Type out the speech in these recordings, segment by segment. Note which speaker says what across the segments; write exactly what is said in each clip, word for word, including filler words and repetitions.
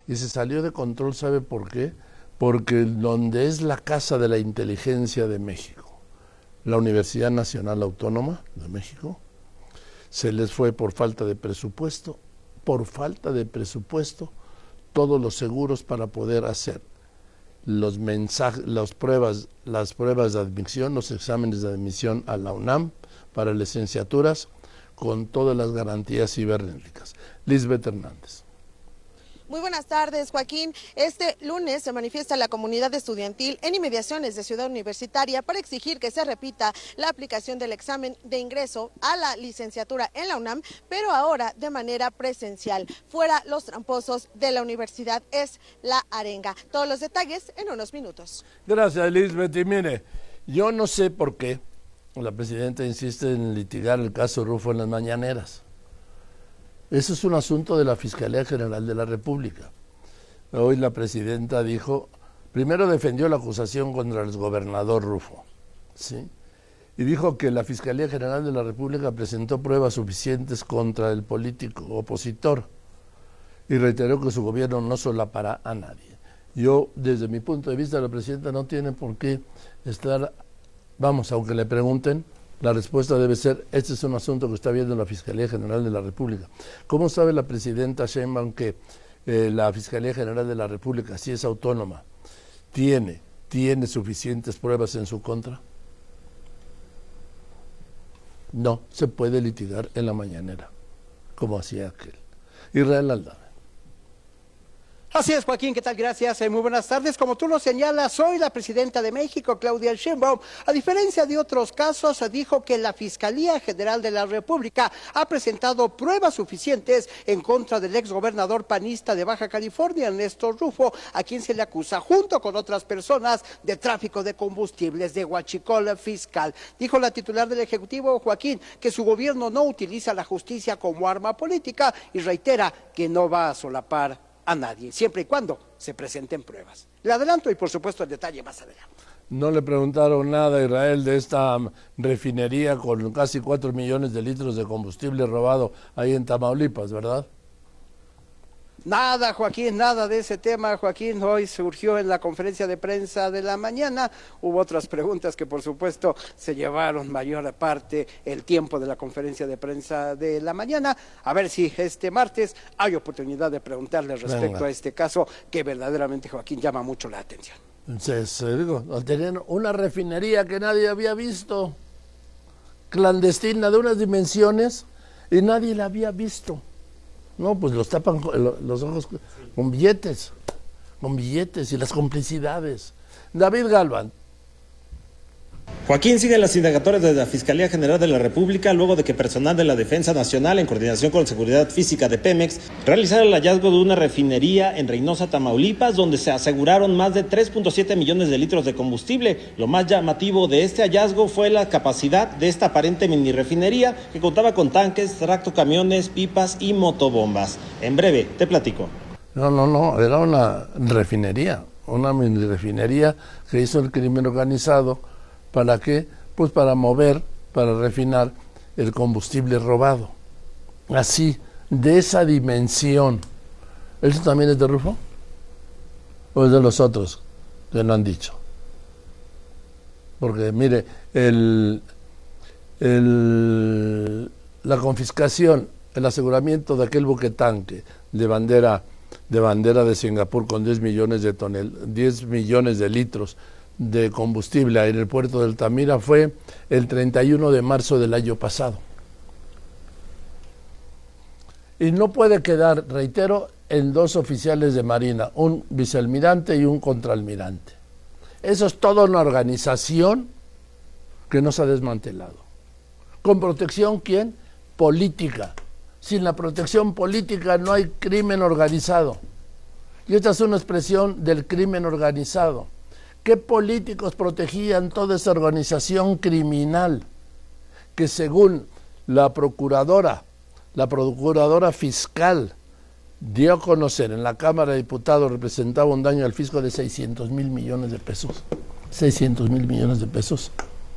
Speaker 1: Y se salió de control, ¿sabe por qué? Porque donde es la casa de la inteligencia de México, la Universidad Nacional Autónoma de México, se les fue por falta de presupuesto, por falta de presupuesto, todos los seguros para poder hacer los mensajes, las pruebas, las pruebas de admisión, los exámenes de admisión a la UNAM para licenciaturas con todas las garantías cibernéticas. Lisbeth Hernández.
Speaker 2: Muy buenas tardes, Joaquín. Este lunes se manifiesta la comunidad estudiantil en inmediaciones de Ciudad Universitaria para exigir que se repita la aplicación del examen de ingreso a la licenciatura en la UNAM, pero ahora de manera presencial. Fuera los tramposos de la universidad es la arenga. Todos los detalles en unos minutos.
Speaker 1: Gracias, Lisbeth. Y mire, yo no sé por qué la presidenta insiste en litigar el caso Rufo en las mañaneras. Eso es un asunto de la Fiscalía General de la República. Hoy la presidenta dijo, primero defendió la acusación contra el gobernador Rufo, ¿sí? Y dijo que la Fiscalía General de la República presentó pruebas suficientes contra el político opositor y reiteró que su gobierno no solapará a nadie. Yo, desde mi punto de vista, la presidenta no tiene por qué estar, vamos, aunque le pregunten, la respuesta debe ser, este es un asunto que está viendo la Fiscalía General de la República. ¿Cómo sabe la presidenta Sheinbaum que eh, la Fiscalía General de la República, si es autónoma, tiene, tiene suficientes pruebas en su contra? No se puede litigar en la mañanera, como hacía aquel. Israel Aldana.
Speaker 3: Así es, Joaquín, ¿qué tal? Gracias, eh, muy buenas tardes. Como tú lo señalas, hoy la presidenta de México, Claudia Sheinbaum, a diferencia de otros casos, dijo que la Fiscalía General de la República ha presentado pruebas suficientes en contra del exgobernador panista de Baja California, Ernesto Rufo, a quien se le acusa, junto con otras personas, de tráfico de combustibles, de huachicol fiscal. Dijo la titular del Ejecutivo, Joaquín, que su gobierno no utiliza la justicia como arma política y reitera que no va a solapar a nadie, siempre y cuando se presenten pruebas. Le adelanto y por supuesto el detalle más adelante.
Speaker 1: No le preguntaron nada a Israel de esta refinería con casi cuatro millones de litros de combustible robado ahí en Tamaulipas, ¿verdad?
Speaker 3: Nada, Joaquín, nada de ese tema, Joaquín. Hoy surgió en la conferencia de prensa de la mañana. Hubo otras preguntas que, por supuesto, se llevaron mayor parte el tiempo de la conferencia de prensa de la mañana. A ver si este martes hay oportunidad de preguntarle respecto Venga. a este caso que verdaderamente, Joaquín, llama mucho la atención.
Speaker 1: Entonces, digo, tenían una refinería que nadie había visto, clandestina, de unas dimensiones, y nadie la había visto. No, pues los tapan los ojos con billetes, con billetes y las complicidades. David Galván.
Speaker 4: Joaquín, sigue las indagatorias de la Fiscalía General de la República luego de que personal de la Defensa Nacional, en coordinación con Seguridad Física de Pemex, realizara el hallazgo de una refinería en Reynosa, Tamaulipas, donde se aseguraron más de tres punto siete millones de litros de combustible. Lo más llamativo de este hallazgo fue la capacidad de esta aparente mini refinería, que contaba con tanques, tractocamiones, pipas y motobombas. En breve, te platico.
Speaker 1: No, no, no, era una refinería, una mini refinería que hizo el crimen organizado. ¿Para qué? Pues para mover, para refinar el combustible robado. Así, de esa dimensión. ¿Eso también es de Rufo? ¿O es de los otros que lo han dicho? Porque, mire, el, el, la confiscación, el aseguramiento de aquel buque tanque de bandera de bandera de Singapur con diez millones de tonel, diez millones de litros de combustible en el puerto de Altamira fue el treinta y uno de marzo del año pasado. Y no puede quedar, reitero, en dos oficiales de Marina, un vicealmirante y un contraalmirante. Eso es toda una organización que no se ha desmantelado. ¿Con protección quién? Política. Sin la protección política no hay crimen organizado. Y esta es una expresión del crimen organizado. ¿Qué políticos protegían toda esa organización criminal que, según la procuradora, la procuradora fiscal dio a conocer en la Cámara de Diputados, representaba un daño al fisco de seiscientos mil millones de pesos? seiscientos mil millones de pesos.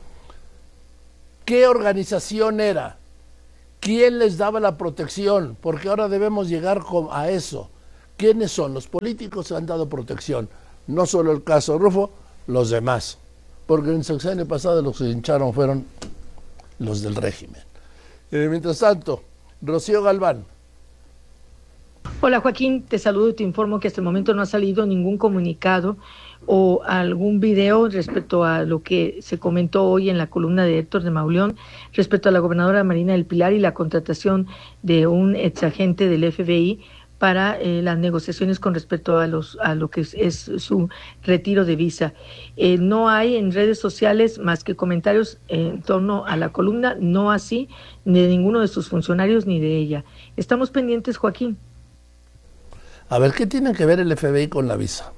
Speaker 1: ¿Qué organización era? ¿Quién les daba la protección? Porque ahora debemos llegar a eso. ¿Quiénes son? Los políticos han dado protección. No solo el caso Rufo, los demás. Porque en el sexenio pasado los que hincharon fueron los del régimen. Eh, mientras tanto, Rocío Galván.
Speaker 5: Hola Joaquín, te saludo y te informo que hasta el momento no ha salido ningún comunicado o algún video respecto a lo que se comentó hoy en la columna de Héctor de Mauleón respecto a la gobernadora Marina del Pilar y la contratación de un exagente del F B I para eh, las negociaciones con respecto a los a lo que es, es su retiro de visa. Eh, no hay en redes sociales más que comentarios eh, en torno a la columna, no así ni de ninguno de sus funcionarios ni de ella. Estamos pendientes, Joaquín.
Speaker 1: A ver, ¿qué tiene que ver el F B I con la visa?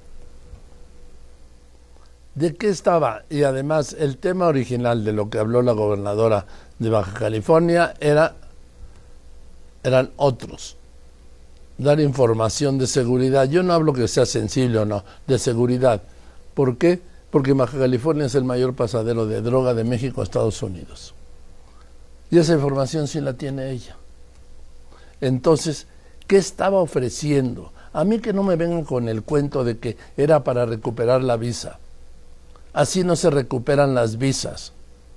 Speaker 1: ¿De qué estaba? Y además, el tema original de lo que habló la gobernadora de Baja California era, eran otros. Dar información de seguridad. Yo no hablo que sea sensible o no, de seguridad. ¿Por qué? Porque Baja California es el mayor pasadero de droga de México a Estados Unidos. Y esa información sí la tiene ella. Entonces, ¿qué estaba ofreciendo? A mí que no me vengan con el cuento de que era para recuperar la visa. Así no se recuperan las visas.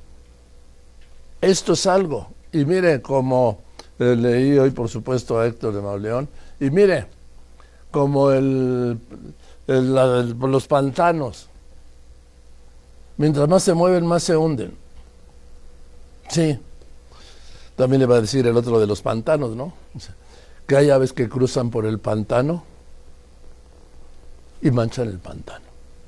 Speaker 1: Esto es algo. Y mire, como eh, leí hoy, por supuesto, a Héctor de Mauleón, y mire, como el, el, la, el, los pantanos. Mientras más se mueven, más se hunden. Sí. También le va a decir el otro de los pantanos, ¿no? O sea, que hay aves que cruzan por el pantano y manchan el pantano.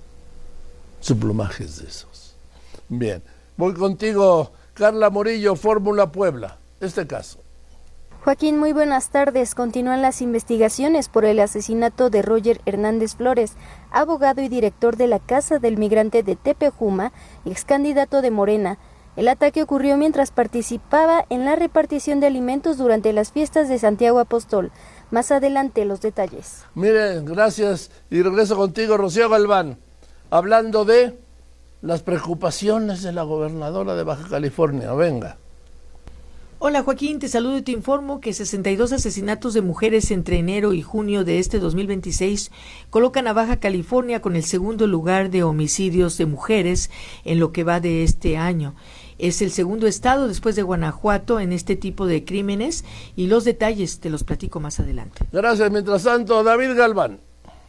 Speaker 1: Su plumaje es de esos. Bien, voy contigo, Carla Morillo, Fórmula Puebla. Este caso.
Speaker 6: Joaquín, muy buenas tardes. Continúan las investigaciones por el asesinato de Roger Hernández Flores, abogado y director de la Casa del Migrante de Tepejuma, ex candidato de Morena. El ataque ocurrió mientras participaba en la repartición de alimentos durante las fiestas de Santiago Apóstol. Más adelante los detalles.
Speaker 1: Miren, gracias. Y regreso contigo, Rocío Galván, hablando de las preocupaciones de la gobernadora de Baja California. Venga.
Speaker 5: Hola Joaquín, te saludo y te informo que sesenta y dos asesinatos de mujeres entre enero y junio de este dos mil veintiséis colocan a Baja California con el segundo lugar de homicidios de mujeres en lo que va de este año. Es el segundo estado después de Guanajuato en este tipo de crímenes y los detalles te los platico más adelante.
Speaker 1: Gracias. Mientras tanto, David Galván.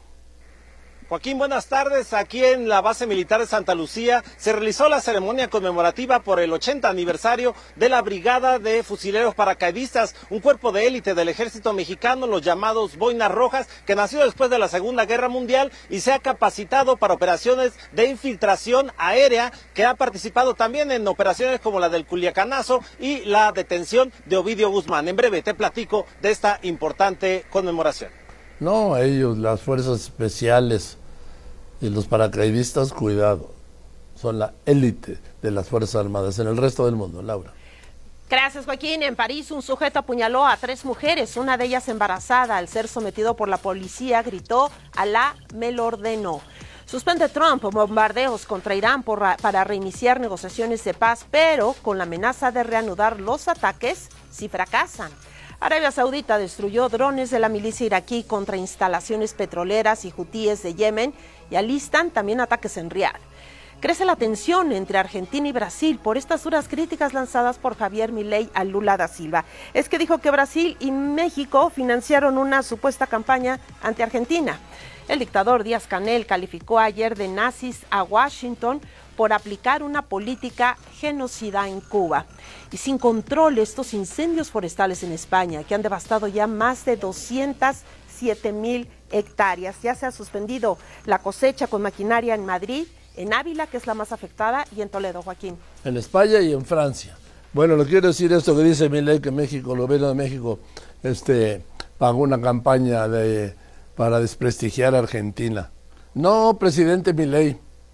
Speaker 4: Joaquín, buenas tardes. Aquí en la base militar de Santa Lucía se realizó la ceremonia conmemorativa por el ochenta aniversario de la Brigada de Fusileros Paracaidistas, un cuerpo de élite del ejército mexicano, los llamados Boinas Rojas, que nació después de la Segunda Guerra Mundial y se ha capacitado para operaciones de infiltración aérea, que ha participado también en operaciones como la del Culiacanazo y la detención de Ovidio Guzmán. En breve te platico de esta importante conmemoración.
Speaker 1: No, ellos, las fuerzas especiales y los paracaidistas, cuidado, son la élite de las Fuerzas Armadas en el resto del mundo. Laura.
Speaker 2: Gracias, Joaquín. En París, un sujeto apuñaló a tres mujeres, una de ellas embarazada. Al ser sometido por la policía, gritó: "Alá me lo ordenó". Suspende Trump bombardeos contra Irán por, para reiniciar negociaciones de paz, pero con la amenaza de reanudar los ataques si fracasan. Arabia Saudita destruyó drones de la milicia iraquí contra instalaciones petroleras y hutíes de Yemen y alistan también ataques en Riad. Crece la tensión entre Argentina y Brasil por estas duras críticas lanzadas por Javier Milei a Lula da Silva. Es que dijo que Brasil y México financiaron una supuesta campaña ante Argentina. El dictador Díaz-Canel calificó ayer de nazis a Washington por aplicar una política genocida en Cuba. Y sin control, estos incendios forestales en España, que han devastado ya más de doscientas siete mil hectáreas. Ya se ha suspendido la cosecha con maquinaria en Madrid, en Ávila, que es la más afectada, y en Toledo, Joaquín.
Speaker 1: En España y en Francia. Bueno, le quiero decir esto que dice Milei, que México, el gobierno de México, este, pagó una campaña de, para desprestigiar a Argentina. No, presidente Milei.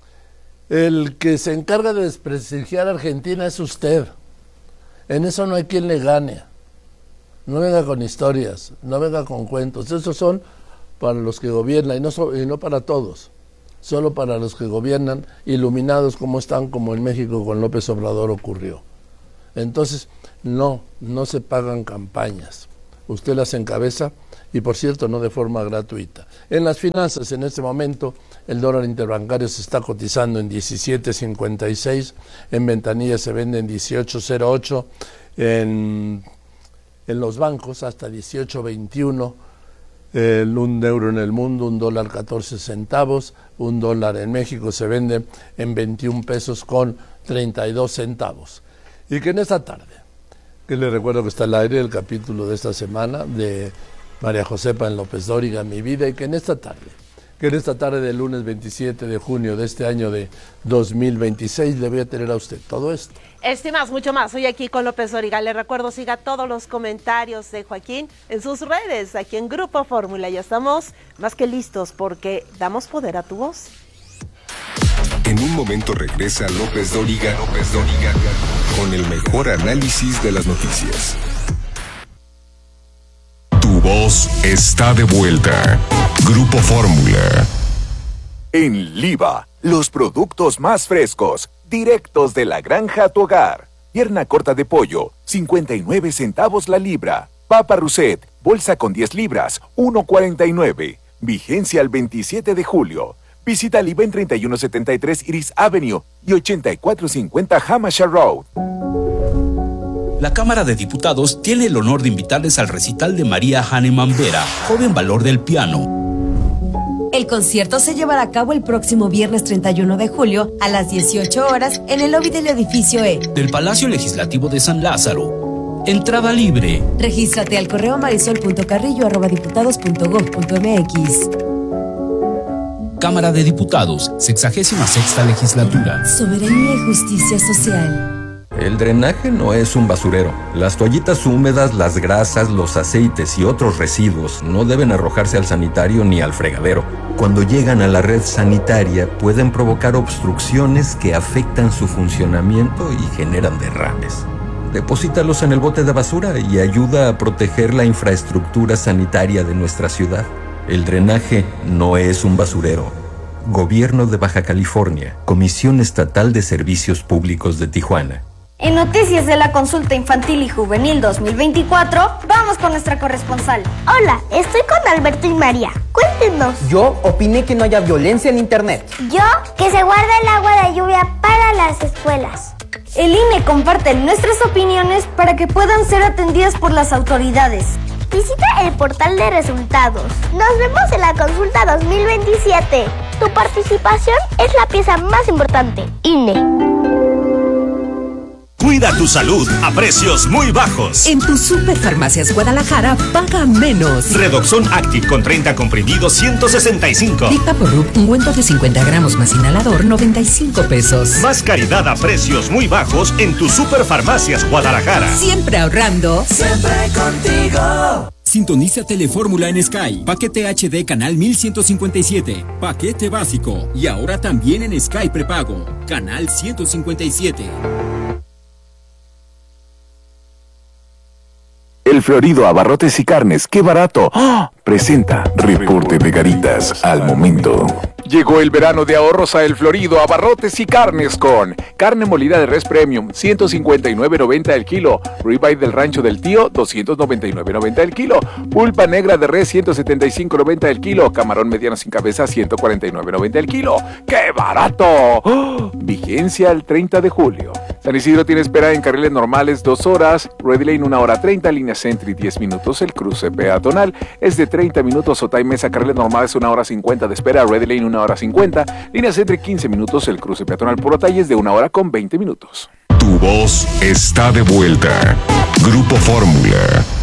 Speaker 1: El que se encarga de desprestigiar a Argentina es usted. En eso no hay quien le gane. No venga con historias, no venga con cuentos. Esos son para los que gobiernan y no, so, y no para todos. Solo para los que gobiernan, iluminados como están, como en México con López Obrador ocurrió. Entonces, no, no se pagan campañas. Usted las encabeza y por cierto no de forma gratuita. En las finanzas, en este momento, el dólar interbancario se está cotizando en diecisiete cincuenta y seis, en ventanilla se vende en dieciocho cero ocho, en, en los bancos hasta dieciocho veintiuno, el un euro en el mundo, un dólar catorce centavos, un dólar en México se vende en veintiún pesos con treinta y dos centavos. Y que en esta tarde, que les recuerdo que está al aire el capítulo de esta semana de María Josefa en López Dóriga, Mi Vida, y que en esta tarde, que en esta tarde del lunes veintisiete de junio de este año de dos mil veintiséis le voy a tener a usted todo esto.
Speaker 2: Este más, mucho más. Hoy aquí con López Dóriga. Le recuerdo, siga todos los comentarios de Joaquín en sus redes, aquí en Grupo Fórmula. Ya estamos más que listos porque damos poder a tu voz.
Speaker 7: En un momento regresa López Dóriga, López Dóriga, con el mejor análisis de las noticias. Tu voz está de vuelta. Grupo Fórmula.
Speaker 8: En Liva, los productos más frescos, directos de la granja a tu hogar. Pierna corta de pollo, cincuenta y nueve centavos la libra. Papa Rousset, bolsa con diez libras, uno cuarenta y nueve. Vigencia el veintisiete de julio. Visita Liva en treinta y uno setenta y tres Iris Avenue y ochenta y cuatro cincuenta Hampshire Road.
Speaker 9: La Cámara de Diputados tiene el honor de invitarles al recital de María Hahnemann Vera, joven valor del piano.
Speaker 10: El concierto se llevará a cabo el próximo viernes treinta y uno de julio a las dieciocho horas en el lobby del edificio E
Speaker 9: del Palacio Legislativo de San Lázaro. Entrada libre.
Speaker 10: Regístrate al correo marisol punto carrillo arroba diputados punto gob punto mx.
Speaker 9: Cámara de Diputados, sexagésima sexta legislatura.
Speaker 10: Soberanía y justicia social.
Speaker 11: El drenaje no es un basurero. Las toallitas húmedas, las grasas, los aceites y otros residuos no deben arrojarse al sanitario ni al fregadero. Cuando llegan a la red sanitaria pueden provocar obstrucciones que afectan su funcionamiento y generan derrames. Deposítalos en el bote de basura y ayuda a proteger la infraestructura sanitaria de nuestra ciudad. El drenaje no es un basurero. Gobierno de Baja California, Comisión Estatal de Servicios Públicos de Tijuana.
Speaker 12: En Noticias de la Consulta Infantil y Juvenil dos mil veinticuatro, vamos con nuestra corresponsal.
Speaker 13: Hola, estoy con Alberto y María. Cuéntenos.
Speaker 14: Yo opiné que no haya violencia en internet.
Speaker 13: Yo, que se guarda el agua de lluvia para las escuelas.
Speaker 12: El I N E comparte nuestras opiniones para que puedan ser atendidas por las autoridades.
Speaker 13: Visita el portal de resultados. Nos vemos en la consulta dos mil veintisiete. Tu participación es la pieza más importante. I N E.
Speaker 15: Cuida tu salud a precios muy bajos.
Speaker 16: En tu Superfarmacias Guadalajara, paga menos.
Speaker 15: Redoxon Active con treinta comprimidos, ciento sesenta y cinco.
Speaker 16: Big Vaporub, ungüento de cincuenta gramos más inhalador, noventa y cinco pesos.
Speaker 15: Más calidad a precios muy bajos en tu Superfarmacias Guadalajara.
Speaker 16: Siempre ahorrando.
Speaker 17: Siempre contigo.
Speaker 18: Sintoniza Telefórmula en Sky. Paquete H D canal mil ciento cincuenta y siete. Paquete básico. Y ahora también en Sky prepago. Canal ciento cincuenta y siete.
Speaker 8: El Florido Abarrotes y Carnes, ¡qué barato! ¡Oh! Presenta Reporte de Garitas al momento. Llegó el verano de ahorros a El Florido Abarrotes y Carnes con carne molida de res premium, ciento cincuenta y nueve noventa el kilo, ribeye del rancho del tío, doscientos noventa y nueve noventa el kilo, pulpa negra de res, ciento setenta y cinco noventa el kilo, camarón mediano sin cabeza, ciento cuarenta y nueve noventa el kilo. ¡Qué barato! ¡Oh! Vigencia el treinta de julio. San Isidro tiene espera en carriles normales dos horas, Ready Lane una hora treinta, línea Sentry diez minutos, el cruce peatonal es de treinta minutos, Otay Mesa carriles normales una hora cincuenta de espera, Ready Lane una hora cincuenta, línea Sentry quince minutos, el cruce peatonal por Otay es de una hora con veinte minutos.
Speaker 7: Tu voz está de vuelta. Grupo Fórmula.